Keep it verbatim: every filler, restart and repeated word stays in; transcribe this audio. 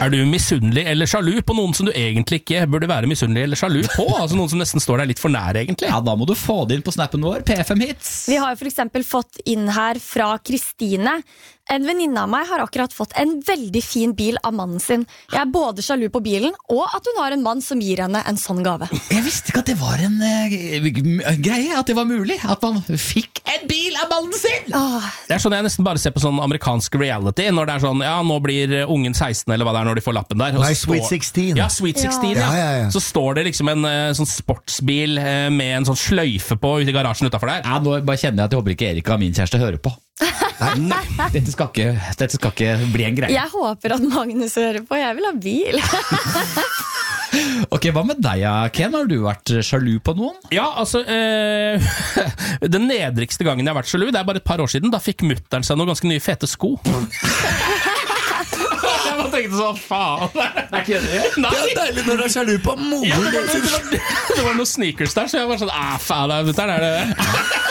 Er du misunnelig eller sjalu på noen som du egentlig ikke burde være misunnelig eller sjalu på? Altså noen som nesten står deg litt for nær, egentlig. Ja, da må du få det inn på snappen vår, P F M Hits. Vi har for eksempel fått inn her fra Kristine. En venninne av meg har akkurat fått en veldig fin bil av mannen sin. Jeg er både sjalu på bilen, og at hun har en mann som gir henne en sånn gave. Jeg visste ikke at det var en uh, greie, at det var mulig, at man fikk en bil av mannen sin. Åh. Det er sånn jeg nesten bare ser på sånn amerikansk reality, når det er sånn, ja, nå blir ungen seksten, eller hva det er når de får lappen der. Og Nei, så Sweet står- sixteen. Ja, Sweet sixteen, ja. Ja, ja, ja. Så står det liksom en uh, sånn sportsbil uh, med en sånn sløyfe på ute i garasjen utenfor der. Ja, nå bare kjenner jeg at jeg håper ikke Erika, min kjæreste, hører på. Nei, dette skal, ikke, dette skal ikke bli en greie. Jeg håper at Magnus hører på. Jeg vil ha bil. Ok, hva med deg, Ken? Har du vært sjalu på noen? Ja, altså eh, den nedrigste gangen jeg har vært sjalu, det er bare et par år siden. Da fikk mutteren seg noen ganske nye fete sko. Jeg bare tenkte sånn, faen. Det er ikke det. Nei. Det er deilig når du er sjalu på moren. Ja, det, var, det, var, det var noen sneakers der, så jeg var sånn, ah, faen, mutteren er det.